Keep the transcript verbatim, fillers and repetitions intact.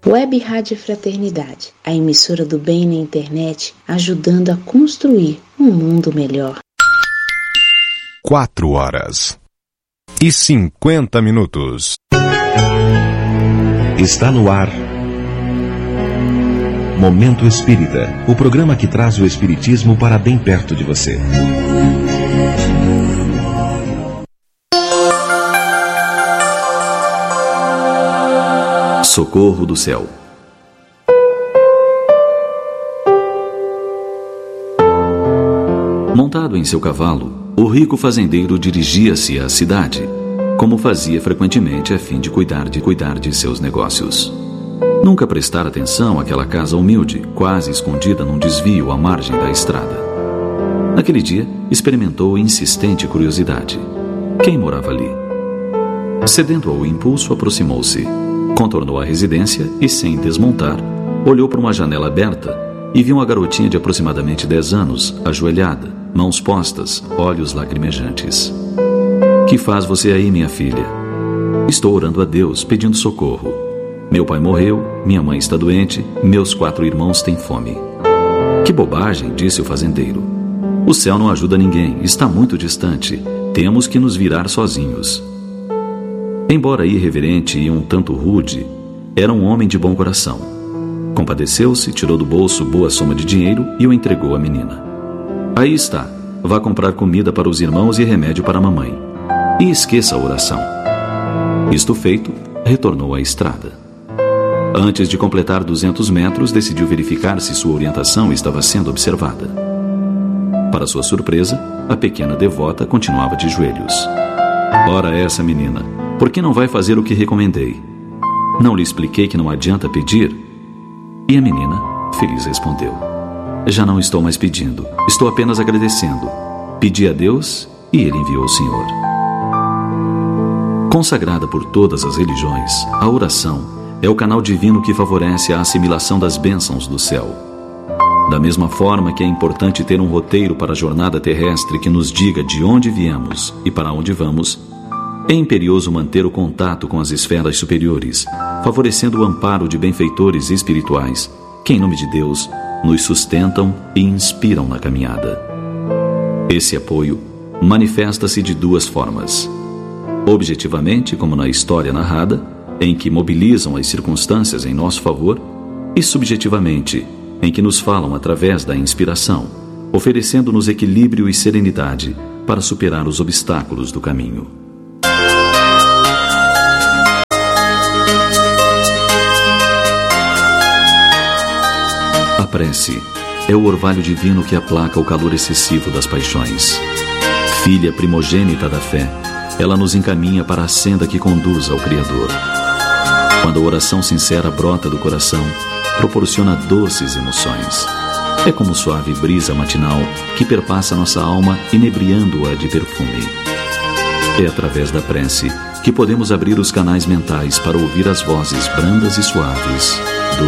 Web Rádio Fraternidade, a emissora do bem na internet, ajudando a construir um mundo melhor. Quatro horas e cinquenta minutos. Está no ar Momento Espírita, o programa que traz o espiritismo para bem perto de você. Socorro do Céu. Montado em seu cavalo, o rico fazendeiro dirigia-se à cidade, como fazia frequentemente a fim de cuidar de cuidar de seus negócios. Nunca prestar atenção àquela casa humilde, quase escondida num desvio à margem da estrada. Naquele dia, experimentou insistente curiosidade. Quem morava ali? Cedendo ao impulso, aproximou-se. Contornou a residência e, sem desmontar, olhou para uma janela aberta e viu uma garotinha de aproximadamente dez anos, ajoelhada, mãos postas, olhos lacrimejantes. Que faz você aí, minha filha? Estou orando a Deus, pedindo socorro. Meu pai morreu, minha mãe está doente, meus quatro irmãos têm fome. Que bobagem, disse o fazendeiro. O céu não ajuda ninguém, está muito distante. Temos que nos virar sozinhos. Embora irreverente e um tanto rude, era um homem de bom coração. Compadeceu-se, tirou do bolso boa soma de dinheiro e o entregou à menina. Aí está, vá comprar comida para os irmãos e remédio para a mamãe. E esqueça a oração. Isto feito, retornou à estrada. Antes de completar duzentos metros, decidiu verificar se sua orientação estava sendo observada. Para sua surpresa, a pequena devota continuava de joelhos. Ora essa menina, por que não vai fazer o que recomendei? Não lhe expliquei que não adianta pedir? E a menina, feliz, respondeu: já não estou mais pedindo, estou apenas agradecendo. Pedi a Deus e Ele enviou o Senhor. Consagrada por todas as religiões, a oração é o canal divino que favorece a assimilação das bênçãos do céu. Da mesma forma que é importante ter um roteiro para a jornada terrestre que nos diga de onde viemos e para onde vamos, é imperioso manter o contato com as esferas superiores, favorecendo o amparo de benfeitores espirituais que, em nome de Deus, nos sustentam e inspiram na caminhada. Esse apoio manifesta-se de duas formas. Objetivamente, como na história narrada, em que mobilizam as circunstâncias em nosso favor, e subjetivamente, em que nos falam através da inspiração, oferecendo-nos equilíbrio e serenidade para superar os obstáculos do caminho. A prece é o orvalho divino que aplaca o calor excessivo das paixões. Filha primogênita da fé, ela nos encaminha para a senda que conduz ao Criador. Quando a oração sincera brota do coração, proporciona doces emoções. É como suave brisa matinal que perpassa nossa alma, inebriando-a de perfume. É através da prece que podemos abrir os canais mentais para ouvir as vozes brandas e suaves do